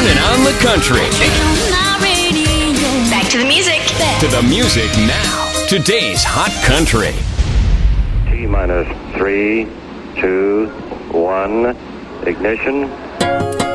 and on the country. Back to the music. To the music now. Today's Hot Country. T-minus 3, 2, 1, ignition.